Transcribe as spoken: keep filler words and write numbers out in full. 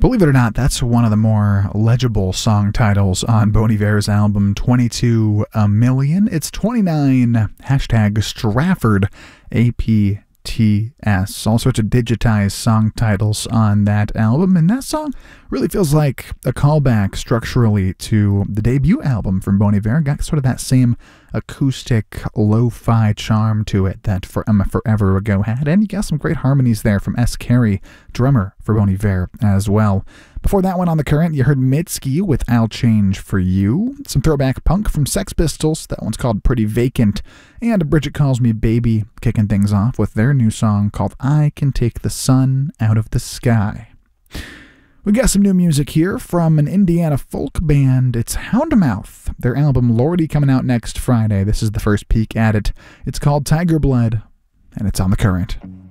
Believe it or not, that's one of the more legible song titles on Bon Iver's album twenty-two A Million. It's twenty-nine hashtag Stratford A P T S. All sorts of digitized song titles on that album, and that song really feels like a callback structurally to the debut album from Bon Iver. Got sort of that same acoustic lo-fi charm to it that For Emma Forever Ago had, and you got some great harmonies there from S. Carey, drummer for Bon Iver as well. Before that one on The Current, you heard Mitski with I'll Change For You, some throwback punk from Sex Pistols, that one's called Pretty Vacant, and Bridget Calls Me Baby kicking things off with their new song called I Can Take the Sun Out of the Sky. We got some new music here from an Indiana folk band. It's Houndmouth. Their album Lordy coming out next Friday. This is the first peek at it. It's called Tiger Blood, and it's on The Current.